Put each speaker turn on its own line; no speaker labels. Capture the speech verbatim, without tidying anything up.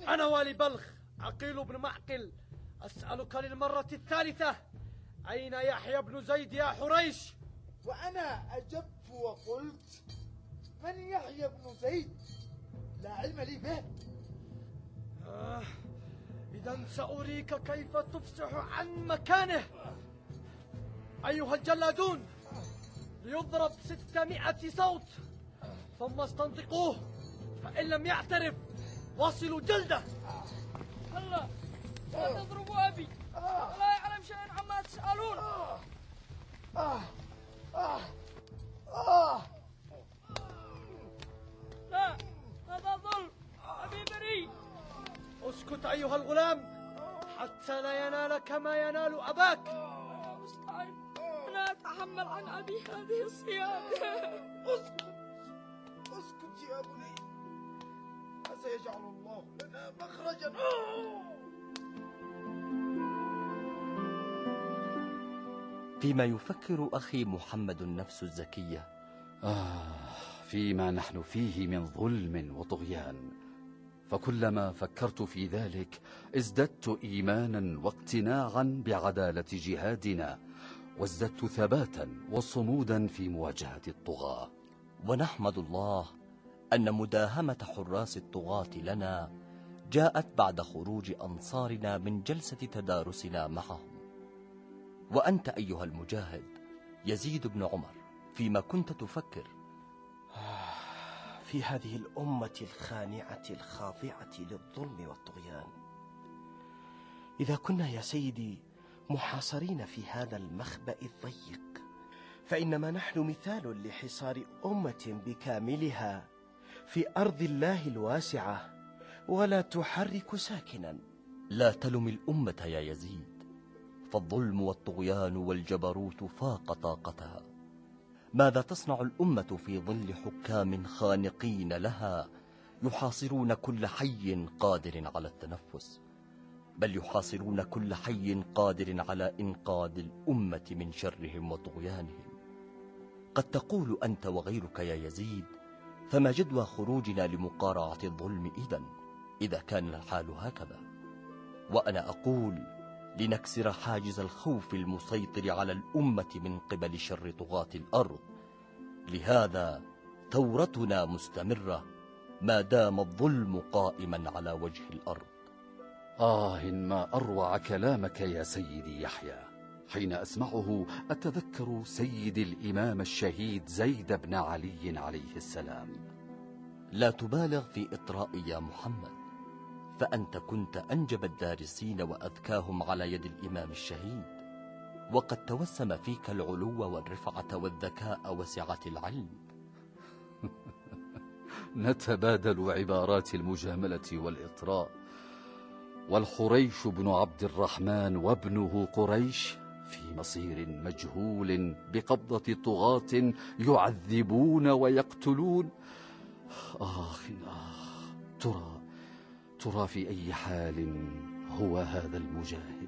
أنا والي بلخ عقيل بن معقل، أسألك للمرة الثالثة، أين يحيى بن زيد يا حريش؟
وأنا أجبت وقلت: من يحيى بن زيد؟ لا علم لي به.
آه إذا سأريك كيف تفسح عن مكانه. أيها الجلادون، ليضرب ستمائة صوت، ثم استنطقوه، فإن لم يعترف واصلوا جلده.
هلا لا تضربوا أبي، لا يعلم شيئا عما تسألون.
آه آه آه
لا، هذا ظلم، أبي بريء.
اسكت أيها الغلام حتى لا ينالك ما ينال أباك.
مستعين، أنا أتحمل عن أبي هذه الصيام.
اسكت اسكت يا بني، سيجعل الله لنا مخرجا.
فيما يفكر أخي محمد النفس الزكية.
آه فيما نحن فيه من ظلم وطغيان، فكلما فكرت في ذلك ازددت إيمانا واقتناعا بعدالة جهادنا، وازددت ثباتا وصمودا في مواجهة الطغاة.
ونحمد الله أن مداهمة حراس الطغاة لنا جاءت بعد خروج أنصارنا من جلسة تدارسنا معهم. وأنت أيها المجاهد يزيد بن عمر، فيما كنت تفكر؟
في هذه الأمة الخانعة الخاضعة للظلم والطغيان، إذا كنا يا سيدي محاصرين في هذا المخبأ الضيق، فإنما نحن مثال لحصار أمة بكاملها في أرض الله الواسعة ولا تحرك ساكنا.
لا تلم الأمة يا يزيد، فالظلم والطغيان والجبروت فاق طاقتها. ماذا تصنع الأمة في ظل حكام خانقين لها يحاصرون كل حي قادر على التنفس، بل يحاصرون كل حي قادر على إنقاذ الأمة من شرهم وطغيانهم؟ قد تقول أنت وغيرك يا يزيد: فما جدوى خروجنا لمقارعة الظلم إذن إذا كان الحال هكذا؟ وأنا أقول: لنكسر حاجز الخوف المسيطر على الأمة من قبل شر طغاة الأرض. لهذا ثورتنا مستمرة ما دام الظلم قائما على وجه الأرض.
آه ما أروع كلامك يا سيدي يحيى. حين أسمعه أتذكر سيد الإمام الشهيد زيد بن علي عليه السلام.
لا تبالغ في إطرائي يا محمد، فأنت كنت أنجب الدارسين وأذكاهم على يد الإمام الشهيد، وقد توسم فيك العلو والرفعة والذكاء وسعة العلم.
نتبادل عبارات المجاملة والإطراء. والحريش بن عبد الرحمن وابنه قريش في مصير مجهول بقبضة طغاة يعذبون ويقتلون. آخ آه ترى ترى في أي حال هو هذا المجاهد؟